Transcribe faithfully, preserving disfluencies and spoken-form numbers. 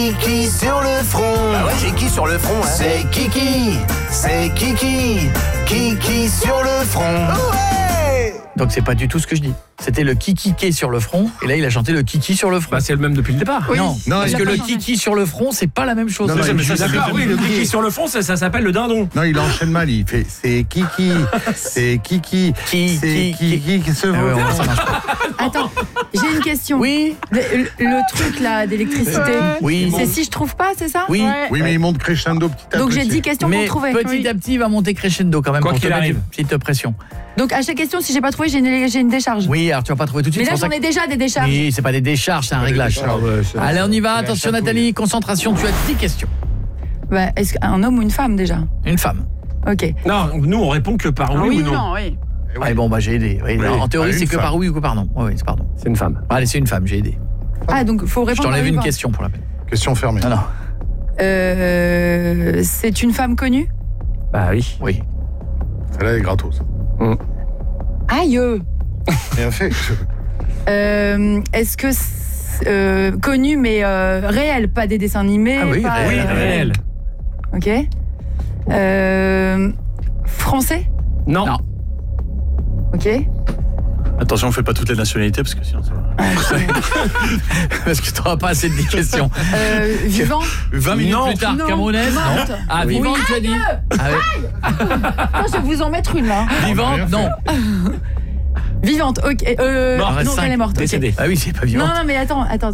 Kiki sur le front. Ah ouais, j'ai qui sur le front, hein? C'est Kiki, c'est Kiki, Kiki sur le front. Ouais. Donc c'est pas du tout ce que je dis. C'était le kiki sur le front et là il a chanté le kiki sur le front. Bah c'est le même depuis le départ. Oui. Non, Non, parce il que a le pas kiki sur le front, c'est pas la même chose. Non, non, Mais il- je suis d'accord, oui, le kiki sur le front, ça, ça s'appelle le dindon. Non, il enchaîne mal, il fait c'est Kiki, c'est Kiki, Qui, c'est qui, Kiki qui se Ah ouais, vaut. ouais, ça marche pas. Attends, j'ai une question. Oui, Le, le- le truc là d'électricité, oui, c'est si je trouve pas, c'est ça? oui. Oui, mais il monte crescendo petit à petit. Donc j'ai dix questions Mais pour trouver. petit Oui. à petit, il va monter crescendo quand même Quoi pour qu'il te mettre arrive. une petite pression. Donc à chaque question, si j'ai pas trouvé, j'ai une, j'ai une décharge. Oui, alors tu vas pas trouver tout de suite. Mais là c'est pour j'en ça ai déjà des décharges. que- Oui, c'est pas des décharges, c'est un réglage. Allez, on y va. Attention Nathalie, concentration, tu as dix questions. Bah, est-ce qu'un homme ou une femme déjà? Une femme. Ok. Non, nous on répond que par oui, ou non. oui. Ah, bon, bah j'ai aidé. Oui, Oui. En théorie, Ah, c'est une que femme. par oui ou que par non. Oui, oui, c'est pardon. C'est une femme. Allez, c'est une femme, j'ai aidé. Ah donc faut Je répondre. t'enlève à oui une ou pas. question pour la peine. Question fermée. Non, non. Euh, c'est une femme connue? Bah oui. Oui. Celle-là est gratos. Aïe. Bien fait. Euh, est-ce que c'est, euh, connu mais euh, réel, pas des dessins animés? Ah oui, pas, réel, Oui, euh, réel. Ok. Euh, français? Non. Non. Ok. Attention, on fait pas toutes les nationalités parce que sinon ça va. Parce que tu n'auras pas assez de dix questions. Euh, vivant? vingt minutes Non. plus tard, Non. Camerounaise. Morte. Non. Ah, vivante, tu as dit. Ah, oui. Non, je vais vous en mettre une là. Vivante, non. Vivante, ok. Euh, Morte. non, Cinq. elle est morte. ok. Décédé. Ah oui, c'est pas vivante. Non, non, mais attends, attends.